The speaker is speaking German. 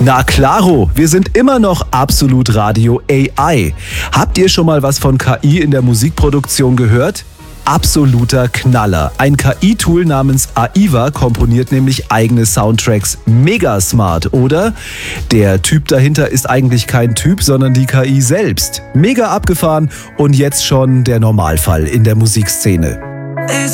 Na klaro, wir sind immer noch absolut Radio AI. Habt ihr schon mal was von KI in der Musikproduktion gehört? Absoluter Knaller. Ein KI-Tool namens AIVA komponiert nämlich eigene Soundtracks. Mega smart, oder? Der Typ dahinter ist eigentlich kein Typ, sondern die KI selbst. Mega abgefahren und jetzt schon der Normalfall in der Musikszene.